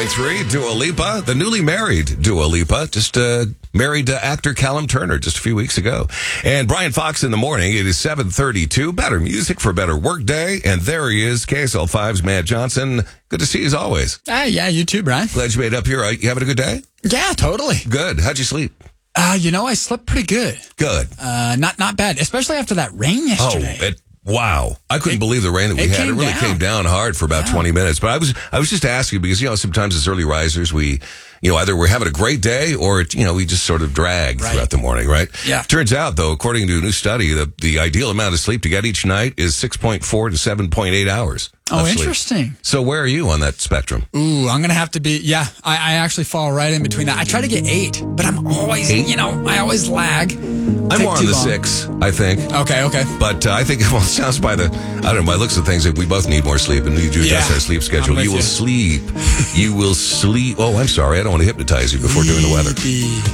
101.3, Dua Lipa, the newly married Dua Lipa, just married actor Callum Turner just a few weeks ago. And Brian Fox in the morning. It is 7:32. Better music for a better work day. And there he is, KSL5's Matt Johnson. Good to see you as always. Yeah, you too, Brian. Glad you made it up here. You having a good day? Yeah, totally. Good. How'd you sleep? I slept pretty good. Good. Not bad, especially after that rain yesterday. Wow. I couldn't believe the rain that we had. It really came down hard for about 20 minutes. But I was just asking because, sometimes as early risers, we, either we're having a great day or, we just sort of drag throughout the morning, right? Yeah. Turns out, though, according to a new study, the ideal amount of sleep to get each night is 6.4 to 7.8 hours. Oh, interesting. So where are you on that spectrum? Ooh, I'm going to have to be, I actually fall right in between that. I try to get 8, but I'm always, I always lag. I'm more on the 6, I think. Okay. But I think, it sounds by the looks of things, that we both need more sleep and we do adjust our sleep schedule. You will sleep. You will sleep. Oh, I'm sorry. I don't want to hypnotize you before doing the weather.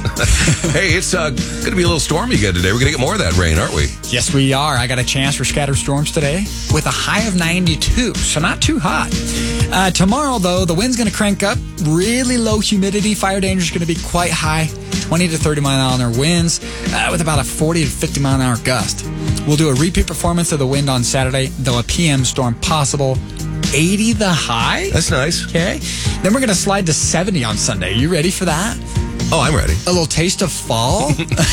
Hey, it's going to be a little stormy again today. We're going to get more of that rain, aren't we? Yes, we are. I got a chance for scattered storms today with a high of 92, so not too hot. Tomorrow, though, the wind's going to crank up. Really low humidity. Fire danger is going to be quite high. 20 to 30 mile an hour winds with about a 40 to 50 mile an hour gust. We'll do a repeat performance of the wind on Saturday, though a PM storm possible. 80 the high. That's nice. Okay. Then we're going to slide to 70 on Sunday. You ready for that? Oh, I'm ready. A little taste of fall.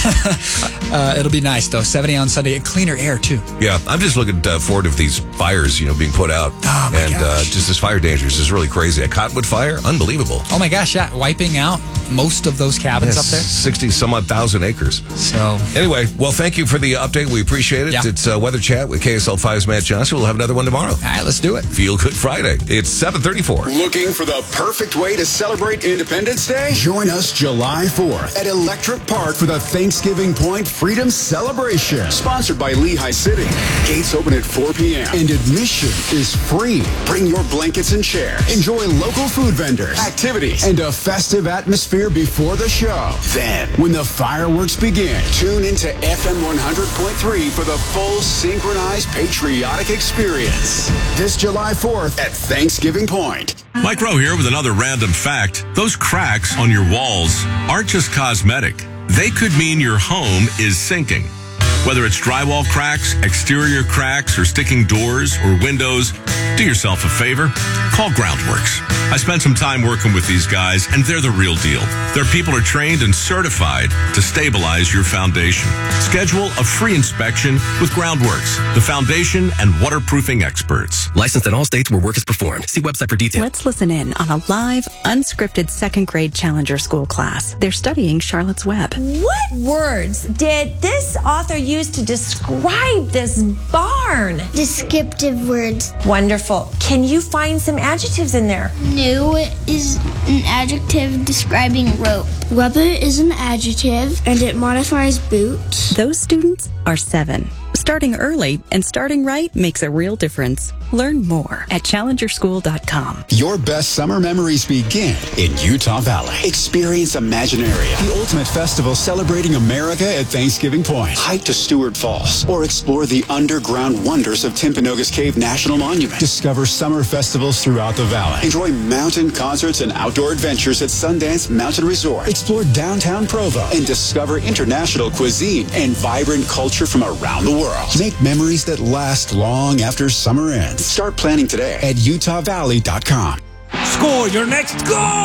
It'll be nice, though. 70 on Sunday and cleaner air, too. Yeah, I'm just looking forward to these fires, being put out. Oh, my gosh. Just this fire danger is really crazy. A cottonwood fire? Unbelievable. Oh, my gosh, yeah. Wiping out most of those cabins up there. 60-some-odd-thousand acres. So. Anyway, well, thank you for the update. We appreciate it. Yeah. It's Weather Chat with KSL5's Matt Johnson. We'll have another one tomorrow. All right, let's do it. Feel Good Friday. It's 7:34. Looking for the perfect way to celebrate Independence Day? Join us July 4th at Electric Park for the Thanksgiving Point Freedom Celebration. Sponsored by Lehigh City. Gates open at 4 p.m. and admission is free. Bring your blankets and chairs. Enjoy local food vendors, activities, and a festive atmosphere before the show. Then, when the fireworks begin, tune into FM 100.3 for the full synchronized patriotic experience. This July 4th at Thanksgiving Point. Mike Rowe here with another random fact. Those cracks on your walls aren't just cosmetic. They could mean your home is sinking. Whether it's drywall cracks, exterior cracks, or sticking doors or windows, do yourself a favor. Call Groundworks. I spent some time working with these guys, and they're the real deal. Their people are trained and certified to stabilize your foundation. Schedule a free inspection with Groundworks, the foundation and waterproofing experts. Licensed in all states where work is performed. See website for details. Let's listen in on a live, unscripted second grade Challenger School class. They're studying Charlotte's Web. What words did this author use to describe this barn? Descriptive words. Wonderful. Can you find some adjectives in there? New is an adjective describing rope. Rubber is an adjective, and it modifies boots. Those students are 7. Starting early and starting right makes a real difference. Learn more at challengerschool.com. Your best summer memories begin in Utah Valley. Experience Imaginaria, the ultimate festival celebrating America at Thanksgiving Point. Hike to Stewart Falls or explore the underground wonders of Timpanogos Cave National Monument. Discover summer festivals throughout the valley. Enjoy mountain concerts and outdoor adventures at Sundance Mountain Resort. Explore downtown Provo and discover international cuisine and vibrant culture from around the world. Make memories that last long after summer ends. Start planning today at UtahValley.com. Score your next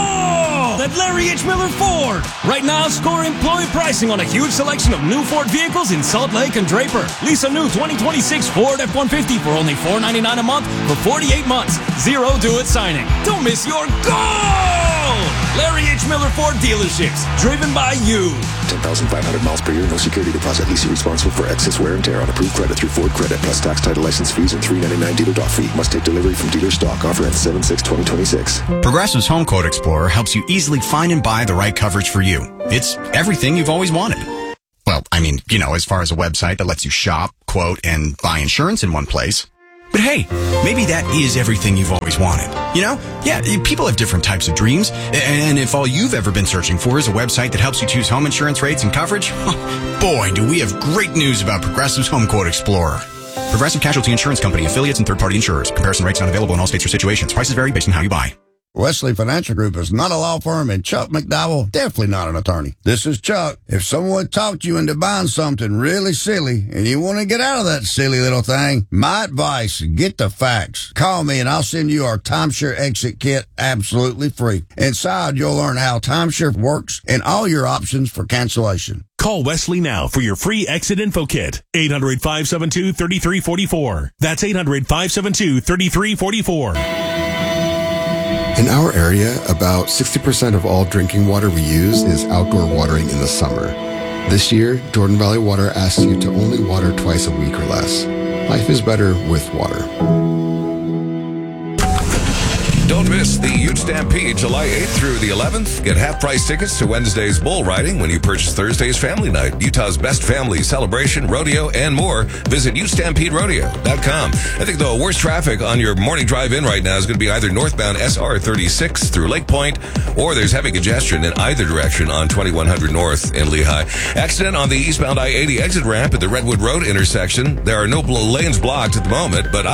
goal at Larry H. Miller Ford. Right now, score employee pricing on a huge selection of new Ford vehicles in Salt Lake and Draper. Lease a new 2026 Ford F-150 for only $499 a month for 48 months. Zero do-it signing. Don't miss your goal! Larry H. Miller Ford dealerships, driven by you. 10,500 miles per year, no security deposit. Lease responsible for excess wear and tear on approved credit through Ford Credit, plus tax, title, license fees, and $399 dealer dock fee. Must take delivery from dealer stock. Offer ends 7/6/2026. Progressive's Home Quote Explorer helps you easily find and buy the right coverage for you. It's everything you've always wanted. Well, as far as a website that lets you shop, quote, and buy insurance in one place. But hey, maybe that is everything you've always wanted. Yeah, people have different types of dreams. And if all you've ever been searching for is a website that helps you choose home insurance rates and coverage, boy, do we have great news about Progressive's Home Quote Explorer. Progressive Casualty Insurance Company, affiliates, and third-party insurers. Comparison rates not available in all states or situations. Prices vary based on how you buy. Wesley Financial Group is not a law firm, and Chuck McDowell definitely not an attorney. This is Chuck. If someone talked you into buying something really silly and you want to get out of that silly little thing, my advice, get the facts. Call me and I'll send you our timeshare exit kit absolutely free. Inside, you'll learn how timeshare works and all your options for cancellation. Call Wesley now for your free exit info kit. 800-572-3344. That's 800-572-3344. In our area, about 60% of all drinking water we use is outdoor watering in the summer. This year, Jordan Valley Water asks you to only water twice a week or less. Life is better with water. Don't miss the Ute Stampede July 8th through the 11th. Get half-price tickets to Wednesday's bull riding when you purchase Thursday's family night. Utah's best family celebration, rodeo, and more. Visit UteStampedeRodeo.com. I think the worst traffic on your morning drive in right now is going to be either northbound SR 36 through Lake Point, or there's heavy congestion in either direction on 2100 North in Lehigh. Accident on the eastbound I-80 exit ramp at the Redwood Road intersection. There are no lanes blocked at the moment, but